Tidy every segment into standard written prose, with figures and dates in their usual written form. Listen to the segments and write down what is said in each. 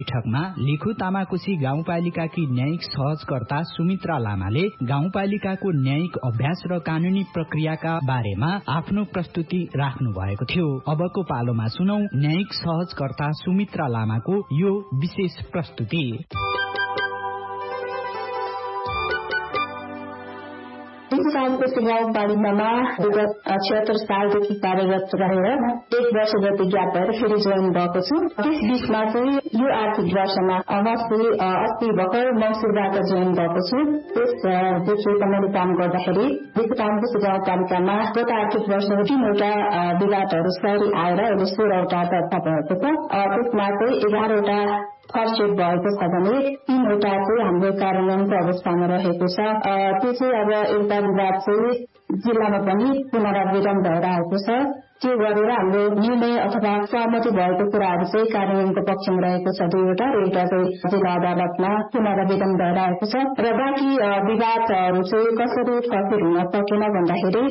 बैठकमा लिखु तामाकोशी गाउँपालिकाकी न्यायिक सहजकर्ता सुमित्रा लामाले गाउँपालिकाको न्यायिक अभ्यास र कानूनी प्रक्रियाका बारेमा आफ्नो प्रस्तुति राख्नु भएको थियो। अबको पालोमा सुनौ न्यायिक सहजकर्ता सुमित्रा लामाको यो विशेष प्रस्तुति। लिखुतामाकोशी गाउँपालिकामा विगत 76 सालदेखि कार्यरत रहेर 1 वर्ष जति ग्याप भएर फेरि जोइन भएको छु। त्यस बीचमा चाहिँ यो आर्थिक वर्षमा अस्ति भर्खर मङ्सिरबाट जोइन भएको छु। त्यसदेखि मैले काम गर्दाखेरि लिखुतामाकोशी गाउँपालिकामा गत आर्थिक वर्षमा 3वटा विवादहरू सरी आएर अहिले 16वटा दर्ता भएको छ। त्यसमा चाहिँ 11वटा फर्स्टेड भएको छ भने 3वटा चाहिँ हाम्रो कार्यान्वयनको अवस्थामा रहेको छ। त्यो चाहिँ अब एउटा विवाद चाहिँ जिल्लामा पनि पुनरावृत्ति भएर आएको छ। त्यो गरेर हाम्रो निर्णय अथवा सहमति भएको कुराहरू चाहिँ कार्यान्वयनको पक्षमा रहेको छ 2वटा र एउटा चाहिँ जिल्ला अदालतमा पुनरावृत्ति भएर आएको छ। र बाँकी विवादहरू चाहिँ कसरी फर्केर हुन सकेन भन्दाखेरि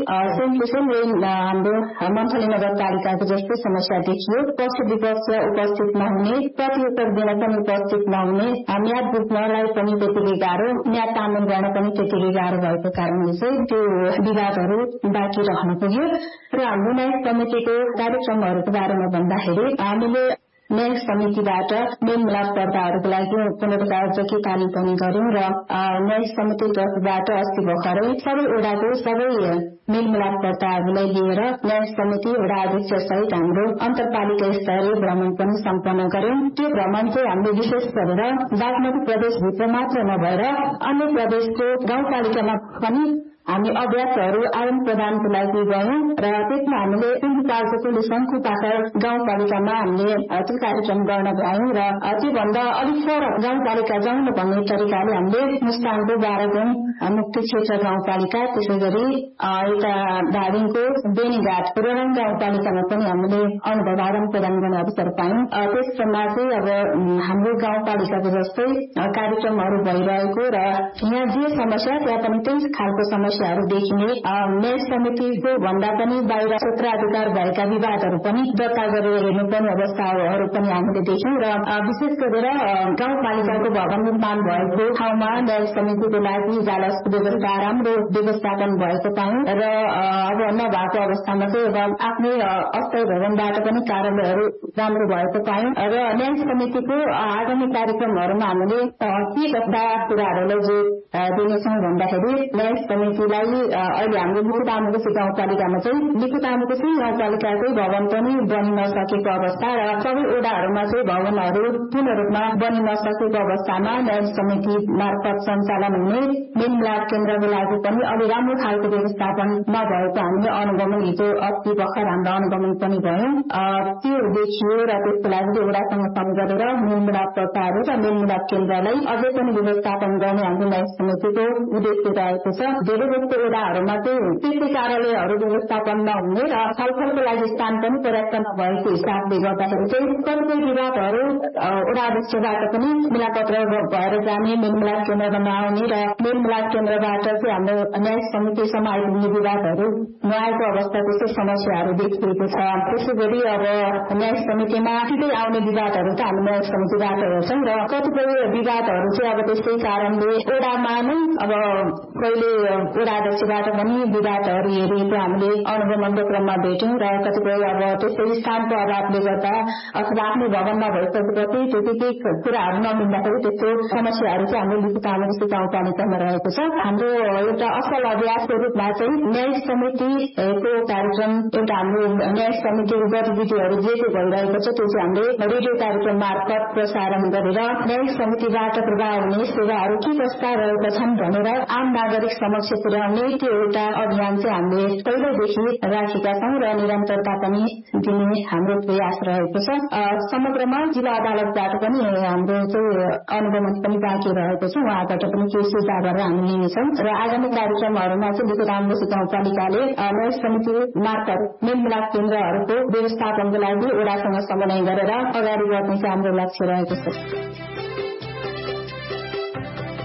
हाम्रो मन्थली नगरपालिकाको जस्तै समस्या देखियो। पक्ष विपक्ष उपस्थित नहुने, प्रतिउत्तर दिन पनि उपस्थित नहुने, म्याद बुझ्नलाई पनि त्यतिकै गाह्रो, म्याद तालमेल गर्न पनि त्यतिकै गाह्रो भएको कारणले चाहिँ त्यो विवादहरू बाँकी रहन पुग्यो। र हाम्रो न्यायिक समितिको कार्यक्रमहरूको बारेमा भन्दाखेरि हामीले न्यायिक समितिबाट मेलमिलापकर्ताहरूको लागि पुनर्जागृति तालिम पनि गर्यौं र न्यायिक समिति तर्फबाट अस्ति भर्खरै सबै वडाको सबै मेलमिलापकर्ताहरूलाई लिएर न्यायिक समिति वडा अध्यक्ष सहित हाम्रो अन्तरपालिका स्तरीय भ्रमण पनि सम्पन्न गर्यौं। त्यो भ्रमण चाहिँ हामीले विशेष गरेर बागमती प्रदेशभित्र मात्र नभएर अन्य प्रदेशको गाउँपालिकामा पनि हामी अभ्यासहरू आदान प्रदानको लागि गयौं र त्यसमा हामीले सिन्धुपाल्चोकको शङ्खुपाखर गाउँपालिकामा हामीले त्यो कार्यक्रम गर्न भ्यायौं र त्योभन्दा अलिक फरक गाउँपालिका जाउँ भन्ने तरिकाले हामीले मुस्ताङको 12 गाउँ मुक्ति क्षेत्र गाउँपालिका, त्यसै गरी यता धादिङको बेनीघाट रोरङ गाउँपालिकामा पनि हामीले अनुभव आदान प्रदान गर्ने अवसर पायौं। त्यसमा चाहिँ अब हाम्रो गाउँपालिकाको जस्तै कार्यक्रमहरू भइरहेको र यहाँ जे समस्या त्यहाँ पनि त्यही खालको समस्याहरू देखिने, न्यायिक समितिको भन्दा पनि बाहिर क्षेत्राधिकार भएका विवादहरू पनि दर्ता गरेर हेर्नुपर्ने अवस्थाहरू पनि हामीले देख्यौं र विशेष गरेर गाउँपालिकाको भवन निर्माण भएको ठाउँमा न्यायिक समितिको लागि इजालसको व्यवस्था राम्रो व्यवस्थापन भएको पायौं र अब नभएको अवस्थामा चाहिँ अब आफ्नै अस्थायी भवनबाट पनि कार्यालयहरू राम्रो भएको पायौं र न्यायिक समितिको आगामी कार्यक्रमहरूमा हामीले के कस्ता कुराहरूलाई जो दिनेछौँ भन्दाखेरि न्यायिक समितिलाई अहिले हाम्रो लिखुतामाकोशी गाउँपालिकामा चाहिँ लिखुतामाकोशी गाउँपालिकाकै भवन पनि बनिन सकेको अवस्था र सबै वडाहरूमा चाहिँ भवनहरू पूर्ण रूपमा बनिन सकेको अवस्थामा न्यायिक समिति मार्फत सञ्चालन हुने मेलमिलाप केन्द्रको लागि पनि अलि राम्रो खालको व्यवस्थापन नभएको हामीले अनुगमन हिजो अस्ति भर्खर हाम्रो अनुगमन पनि भयो। त्यो देखियो र त्यसको लागि वडासँग सम्झेर मेलमिलापकर्ताहरू र मेलमिलाप केन्द्रलाई अझै पनि व्यवस्थापन गर्ने हाम्रो न्यायिक समितिको उद्देश्य रहेको छ। धेरै जस्तो वडाहरूमा चाहिँ त्यस्तै कार्यालयहरू व्यवस्थापन नहुने र छलफलको लागि स्थान पनि पर्याप्त नभएको हिसाबले गर्दाखेरि चाहिँ कतिपय विवादहरू वडा अध्यक्षबाट पनि मिलापत्र भएर जाने, मेलमिलाप केन्द्रमा नआउने र मेलमिलाप केन्द्रबाट चाहिँ हाम्रो न्यायिक समितिसम्म आइपुग्ने विवादहरू नआएको अवस्था त्यस्तै समस्याहरू देखिएको छ। त्यसै गरी अब न्यायिक समितिमा सिधै आउने विवादहरू त हामी न्यायिक समितिबाट हेर्छौं र कतिपय विवादहरू चाहिँ अब त्यस्तै कारणले वडामा नै अब कहिले वडा अध्यक्षबाट पनि विवादहरू हेरिएको हामीले अनुगमनको क्रममा भेट्यौं र कतिपय अब त्यस्तै स्थानको अभावले गर्दा अथवा आफ्नै भवन नभएपछि त्यतिकै कुराहरू नमिल्दाखेरि त्यस्तो समस्याहरू चाहिँ हाम्रो लिखुतामाकोशी गाउँपालिकामा रहेको छ। हाम्रो एउटा असल अभ्यासको रूपमा चाहिँ न्यायिक समितिको कार्यक्रम एउटा हाम्रो न्यायिक समितिको गतिविधिहरू जे जे भइरहेको छ त्यो चाहिँ हामीले रेडियो कार्यक्रम मार्फत प्रसारण गरेर न्यायिक समितिबाट प्रभाव हुने सेवाहरू के कस्ता रहेका छन् भनेर आम नागरिक समक्ष पुर्याउने त्यो एउटा अभियान चाहिँ हामीले पहिलेदेखि राखेका छौं र निरन्तरता पनि दिने हाम्रो प्रयास रहेको छ। समग्रमा जिल्ला अदालतबाट पनि हाम्रो चाहिँ अनुगमन पनि बाँकी रहेको छ, उहाँबाट पनि केही सुझावहरू हामी लिनेछौं र आगामी कार्यक्रमहरूमा चाहिँ लिखुतामाकोशी गाउँपालिकाले न्यायिक समिति मार्फत मेलमिलाप केन्द्रहरूको व्यवस्थापनको लागि वडासँग समन्वय गरेर अगाडि बढ्ने चाहिँ हाम्रो लक्ष्य रहेको छ।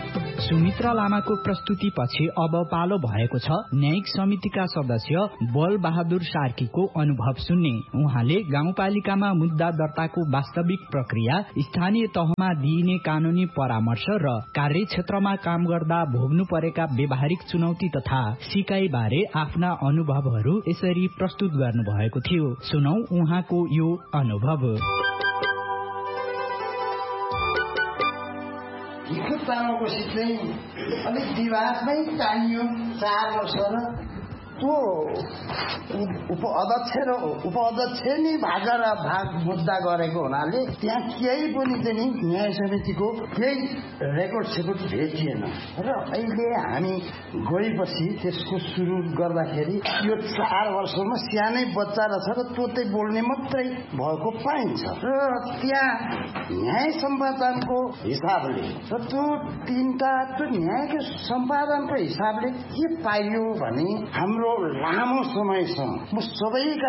सुमित्रा लामाको प्रस्तुतिपछि अब पालो भएको छ न्यायिक समितिका सदस्य बल बहादुर सार्कीको अनुभव सुन्ने। उहाँले गाउँपालिकामा मुद्दा दर्ताको वास्तविक प्रक्रिया, स्थानीय तहमा दिइने कानूनी परामर्श र कार्यक्षेत्रमा काम गर्दा भोग्नु परेका व्यावहारिक चुनौती तथा सिकाइ बारे आफ्ना अनुभवहरू यसरी प्रस्तुत गर्नु भएको थियो। सुनौ उहाँको यो अनुभव। तामाकोसी चाहिँ अलिक विवादमै टानियो 4 वर्ष र त्यो उपाध्यक्ष र उपाध्यक्ष नै भाग मुद्दा गरेको हुनाले त्यहाँ केही पनि चाहिँ न्याय समितिको केही रेकर्ड सेकर्ड भेटिएन र अहिले हामी गएपछि त्यसको सुरु गर्दाखेरि यो 4 वर्षमा सानै बच्चा रहेछ र तोतै बोल्ने मात्रै भएको पाइन्छ र त्यहाँ न्याय सम्पादनको हिसाबले र त्यो 3टा न्यायको सम्पादनको हिसाबले के पाइयो भने हाम्रो लामो समयसम्म म सबैका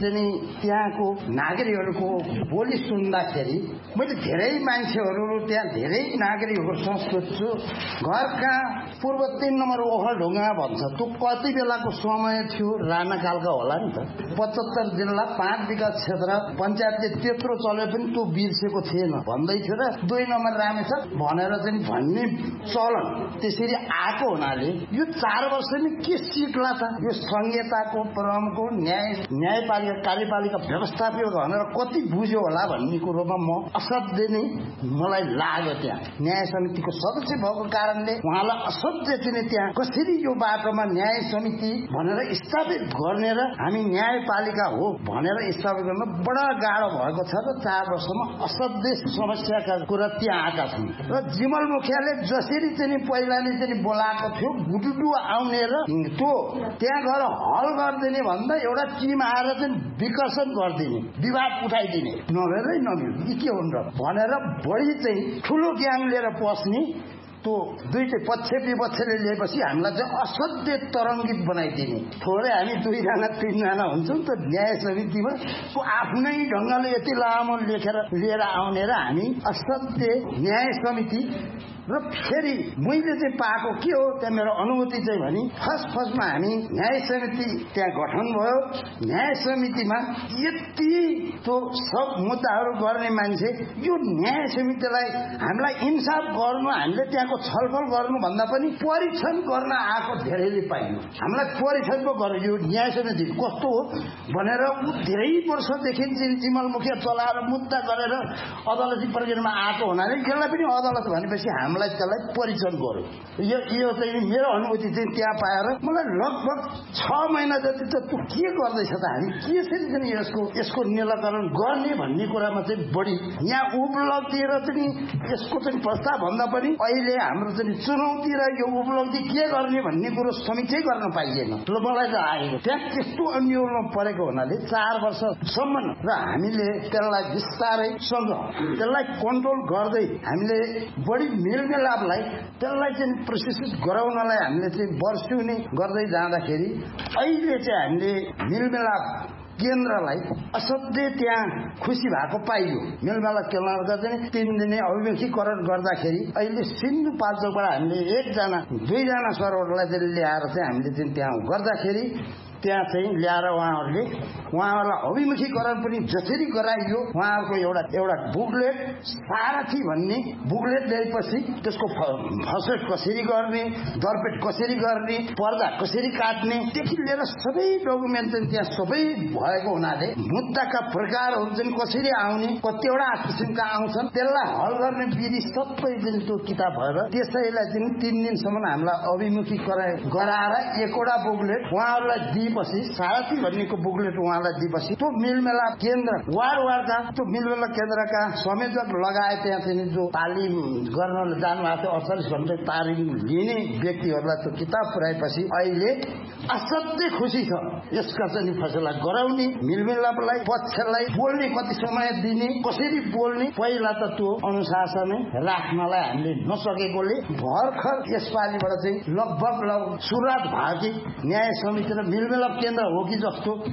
त्यहाँको नागरिकहरूको बोली सुन्दाखेरि मैले धेरै मान्छेहरू त्यहाँ धेरै नागरिकहरूसँग सोध्छु, घर कहाँ पूर्व 3 नम्बर ओखलढुङ्गा भन्छ, त्यो कति बेलाको समय थियो? राणाकालका होला नि त। 75 जिल्ला 5 विकास क्षेत्र पञ्चायतले त्यत्रो चले पनि त्यो बिर्सेको थिएन भन्दै थियो र 2 नम्बर रामेछाप भनेर चाहिँ भन्ने चलन त्यसरी आएको हुनाले यो 4 वर्ष नै के सिक्ला त? यो संहिताको परमको न्यायपालिका कार्यपालिका व्यवस्थापक भनेर कति बुझ्यो होला भन्ने कुरोमा म असाध्यै नै मलाई लाग्यो। त्यहाँ न्याय समितिको सदस्य भएको कारणले उहाँलाई असाध्यै चाहिँ त्यहाँ कसरी यो बाटोमा न्याय समिति भनेर स्थापित गर्ने र हामी न्यायपालिका हो भनेर स्थापित गर्न बडा गाह्रो भएको छ र 4 वर्षमा असाध्यै समस्याका कुरा त्यहाँ आएका छन् र जिमल मुखियाले जसरी चाहिँ पहिलाले चाहिँ बोलाएको थियो गुटुटु आउने र त्यो त्यहाँ गएर हल गरिदिने भन्दा एउटा टिम आएर चाहिँ विकसन गरिदिने, विवाद उठाइदिने, नभएरै नमिल्ने के हुन् र भनेर बढी चाहिँ ठुलो ज्ञान लिएर पस्ने त्यो दुईटै पक्ष विपक्षले लिएपछि हामीलाई चाहिँ असाध्य तरङ्गित बनाइदिने। थोरै हामी 2 जना 3 जना हुन्छौँ त न्याय समितिमा त्यो आफ्नै ढङ्गले यति लामो लेखेर लिएर आउने र हामी असाध्य न्याय समिति र फेरि मैले चाहिँ पाएको के हो त्यहाँ मेरो अनुभूति चाहिँ भने फर्स्टमा हामी न्याय समिति त्यहाँ गठन भयो। न्याय समितिमा यति त्यो सब मुद्दाहरू गर्ने मान्छे यो न्याय समितिलाई हामीलाई इन्साफ गर्नु, हामीले त्यहाँको छलफल गर्नु भन्दा पनि परीक्षण गर्न आएको धेरैले पाइनु। हामीलाई परीक्षण पो गर्यो यो न्याय समिति कस्तो हो भनेर धेरै वर्षदेखि जिमल मुखिया चलाएर मुद्दा गरेर अदालती प्रक्रियामा आएको हुनाले यसलाई पनि अदालत भनेपछि हामीलाई त्यसलाई परीक्षण गर्यो। यो चाहिँ मेरो अनुभूति चाहिँ त्यहाँ पाएर मलाई लगभग 6 महिना जति त त्यो के गर्दैछ त, हामी कसरी चाहिँ यसको निराकरण गर्ने भन्ने कुरामा चाहिँ बढी यहाँ उपलब्धि र चाहिँ यसको चाहिँ प्रस्ताव भन्दा पनि अहिले हाम्रो चाहिँ चुनौती र यो उपलब्धि के गर्ने भन्ने कुरो समीक्षा गर्न पाइएन। मलाई चाहिँ आएको त्यहाँ त्यस्तो अन्यलमा परेको हुनाले 4 वर्षसम्म र हामीले त्यसलाई बिस्तारैसँग त्यसलाई कन्ट्रोल गर्दै हामीले बढी मेलमिलापलाई त्यसलाई चाहिँ प्रशिक्षित गराउनलाई हामीले चाहिँ वर्षौनी गर्दै जाँदाखेरि अहिले चाहिँ हामीले मेलमिलाप केन्द्रलाई असाध्यै त्यहाँ खुसी भएको पाइयो। मेलमिलाप केन्द्रका चाहिँ 3 दिने अभिमुखीकरण गर्दाखेरि अहिले सिन्धुपाल्चोकबाट हामीले 1 जना 2 जना सरहरूलाई चाहिँ ल्याएर चाहिँ हामीले चाहिँ त्यहाँ गर्दाखेरि त्यहाँ चाहिँ ल्याएर उहाँहरूलाई अभिमुखीकरण पनि जसरी गराइयो उहाँहरूको एउटा बुकलेट सारथी भन्ने बुकलेट ल्याएपछि त्यसको फसेट कसरी गर्ने, दरपेट कसरी गर्ने, पर्दा कसरी काट्ने देखि लिएर सबै डकुमेन्ट चाहिँ त्यहाँ सबै भएको हुनाले मुद्दाका प्रकारहरू चाहिँ कसरी आउने, कतिवटा किसिमका आउँछन् त्यसलाई हल गर्ने विधि सबै दिन त्यो किताब भएर त्यसैलाई चाहिँ 3 दिनसम्म हामीलाई अभिमुखीकरण गराएर 1वटा बुकलेट उहाँहरूलाई दिएपछि सारथी भन्नेको बुकलेट उहाँलाई दिएपछि त्यो मेलमेलाप केन्द्र वारका त्यो मेलमेलाप केन्द्रका संयोजक लगाए त्यहाँ चाहिँ जो तालिम गर्न जानुभएको थियो 48 घण्टा तालिम लिने व्यक्तिहरूलाई त्यो किताब पुर्याएपछि अहिले असाध्यै खुसी छ। यसका चाहिँ फैसला गराउने, मेलमेलापलाई पक्षलाई बोल्ने कति समय दिने, कसरी बोल्ने, पहिला त त्यो अनुशासनै राख्नलाई हामीले नसकेकोले भर्खर यसपालिबाट चाहिँ लगभग सुरुवात भयो कि न्याय समिति र मेलमेलाप केन्द्र हो कि जस्तो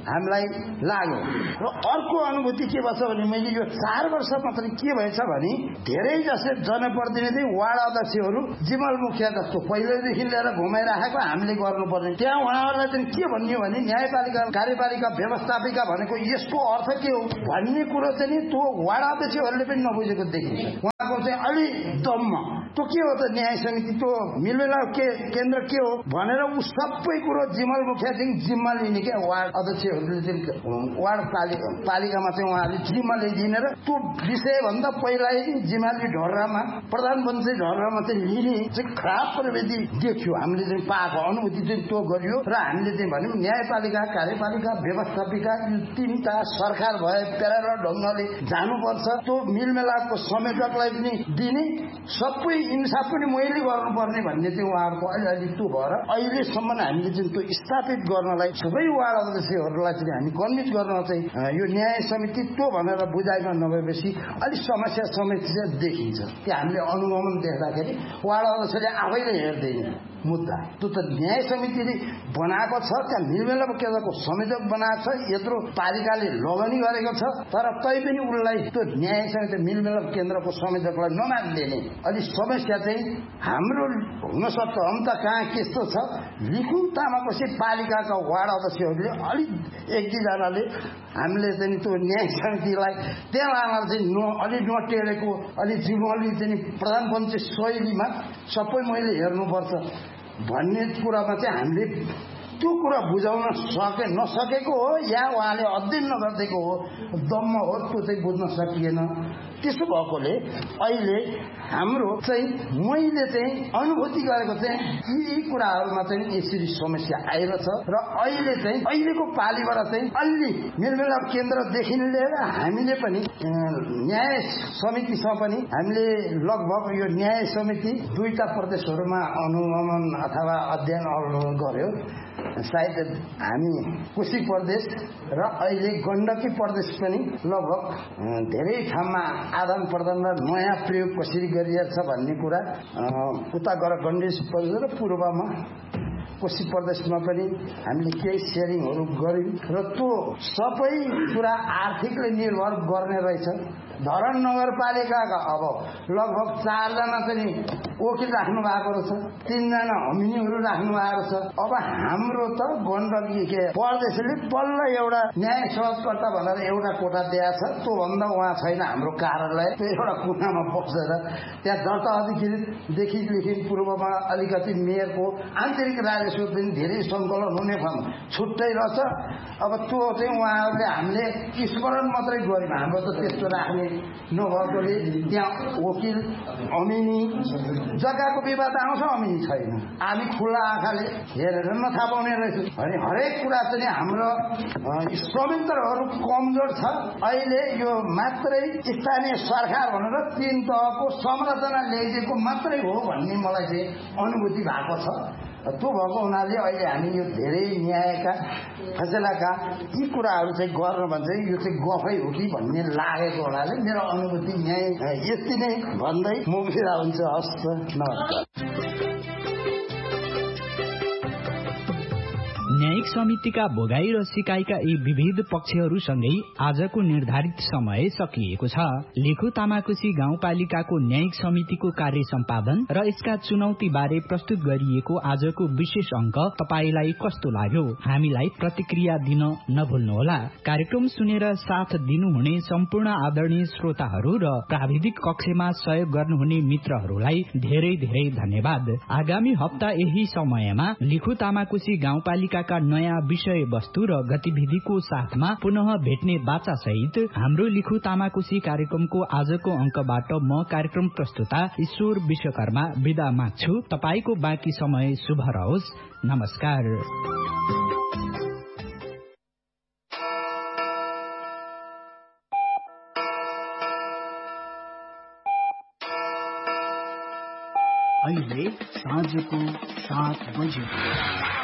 हामीलाई लाग्यो। र अर्को अनुभूति के भन्छ भने मैले यो 4 वर्षमा चाहिँ के भएछ भने धेरै जसो जनप्रतिनिधि वार्ड अध्यक्षहरू जिमल मुखिया जस्तो पहिलेदेखि लिएर घुमाइराखेको हामीले गर्नुपर्ने। त्यहाँ उहाँहरूलाई चाहिँ के भन्यो भने न्यायपालिका कार्यपालिका व्यवस्थापिका भनेको यसको अर्थ के हो भन्ने कुरो चाहिँ त्यो वार्ड अध्यक्षहरूले पनि नबुझेको देखिन्छ। उहाँको चाहिँ अलि दम्म त्यो के हो त न्याय समिति त्यो मिलमिलाप केन्द्र के हो भनेर ऊ सबै कुरो जिमल मुखियादेखि जिम्मा लिने के वार्ड अध्यक्षहरूले चाहिँ वार्ड पालिकामा चाहिँ उहाँहरूले जिम्मा लिइदिने र त्यो विषयभन्दा पहिला जिम्माली ढोरामा प्रधानमन्त्री ढोरामा चाहिँ लिने चाहिँ खराब प्रविधि देखियो। हामीले चाहिँ पाएको अनुभूति चाहिँ त्यो गरियो र हामीले चाहिँ भन्यौँ न्यायपालिका कार्यपालिका व्यवस्थापिका यो 3टा सरकार भए प्यारा ढङ्गले जानुपर्छ। त्यो मिलमिलापको समेटकलाई पनि दिने सबै इन्साफ पनि मैले गर्नुपर्ने भन्ने चाहिँ उहाँहरूको अलि त्यो भएर अहिलेसम्म हामीले चाहिँ त्यो स्थापित गर्नलाई सबै वार्ड अध्यक्षहरूलाई चाहिँ हामी कन्भिन्स गर्न चाहिँ यो न्याय समिति त्यो भनेर बुझाइमा नभएपछि अलिक समस्या देखिन्छ। त्यो हामीले अनुगमन देख्दाखेरि वार्ड अध्यक्षले आफैले हेर्दैन मुद्दा। त्यो त न्याय समितिले बनाएको छ, त्यहाँ मिलमिलाप केन्द्रको संयोजक बनाएको छ, यत्रो पालिकाले लगनी गरेको छ, तर तैपनि उनलाई त्यो न्याय समिति मिलमिलाप केन्द्रको संयोजकलाई नमान्दिने अलिक समस्या चाहिँ हाम्रो हुन सक्छ। अन्त कहाँ त्यस्तो छ लिखु तामाकोसी पालिकाका वार्ड अध्यक्षहरूले अलिक 1-2जनाले हामीले चाहिँ त्यो न्याय समितिलाई त्यहाँ लान चाहिँ अलिक नटेरेको अलिक जिम्मेवारी चाहिँ प्रधानमन्त्री शैलीमा सबै मैले हेर्नुपर्छ भन्ने कुरामा चाहिँ हामीले त्यो कुरा बुझाउन नसकेको हो या उहाँले अध्ययन नगरेको हो दम्म हो त्यो चाहिँ बुझ्न सकिएन। त्यसो भएकोले अहिले हाम्रो चाहिँ मैले चाहिँ अनुभूति गरेको चाहिँ यी कुराहरूमा चाहिँ यसरी समस्या आइरहेछ र अहिले चाहिँ अहिलेको पालिबाट चाहिँ अलि मिलमिलाप केन्द्रदेखि लिएर हामीले पनि न्याय समितिसँग पनि हामीले लगभग यो न्याय समिति 2टा प्रदेशहरूमा अनुगमन अथवा अध्ययन गर्यो। सायद हामी कोशी प्रदेश र अहिले गण्डकी प्रदेश पनि लगभग धेरै ठाउँमा आदान प्रदान र नयाँ प्रयोग कसरी गरिरहेछ भन्ने कुरा उता गएर गण्डकी प्रदेश र पूर्वमा कोशी प्रदेशमा पनि हामीले केही सेयरिङहरू गर्यौं र त्यो सबै कुरा आर्थिकले निर्भर गर्ने रहेछ। धरान नगरपालिकाका अब लगभग 4 जना चाहिँ वकिल राख्नु भएको रहेछ, 3 जना हमिनीहरू राख्नु भएको छ। अब हाम्रो त गण्डकी प्रदेशले बल्ल एउटा न्याय सहजकर्ता भनेर एउटा कोठा दिएको छ, त्यो भन्दा उहाँ छैन हाम्रो कार्यालय, त्यो एउटा कुनामा बसेर त्यहाँ दर्ता अधिकृतदेखि लिखित पूर्वमा अलिकति मेयरको आन्तरिक राजस्व पनि धेरै सङ्कलन हुने ठाउँ छुट्टै रहेछ। अब त्यो चाहिँ उहाँहरूले हामीले स्मरण मात्रै गर्यौँ, हाम्रो त त्यस्तो राख्ने नभएकोले त्यहाँ वकिल अमिनी जग्गाको विवाद आउँछ, अमिनी छैन। हामी खुला आँखाले हेरेर नथाहा पाउने रहेछौँ भने हरेक कुरा चाहिँ हाम्रो संयन्त्रहरू कमजोर छ। अहिले यो मात्रै स्थानीय सरकार भनेर 3 तहको संरचना ल्याइदिएको मात्रै हो भन्ने मलाई चाहिँ अनुभूति भएको छ। त्यो भएको हुनाले अहिले हामी यो धेरै न्यायका फैसलाका यी कुराहरू चाहिँ गर्न भन्छ यो चाहिँ गफै हो कि भन्ने लागेको हुनाले मेरो अनुभूति न्याय यति नै भन्दै म बिदा हुन्छु। हस्त नमस्कार। न्यायिक समितिका भोगाई र सिकाइका यी विविध पक्षहरूसँगै आजको निर्धारित समय सकिएको छ। लेखु तामाकोसी गाउँपालिकाको न्यायिक समितिको कार्य सम्पादन र यसका चुनौती बारे प्रस्तुत गरिएको आजको विशेष अंक तपाईलाई कस्तो लाग्यो हामीलाई प्रतिक्रिया दिन नभुल्नुहोला। कार्यक्रम सुनेर साथ दिनुहुने सम्पूर्ण आदरणीय श्रोताहरू र प्राविधिक कक्षमा सहयोग गर्नुहुने मित्रहरूलाई धेरै धेरै धन्यवाद। आगामी हप्ता यही समयमा लेखु तामाकोसी गाउँपालिका नयाँ विषय वस्तु र गतिविधिको साथमा पुनः भेट्ने बाचा सहित हाम्रो लेखु तामाकोसी कार्यक्रमको आजको अंकबाट म कार्यक्रम प्रस्तुता ईश्वर विश्वकर्मा विदा माग्छु। तपाईको बाँकी समय शुभ रहोस्। नमस्कार। अहिले साँझको 7 बजे।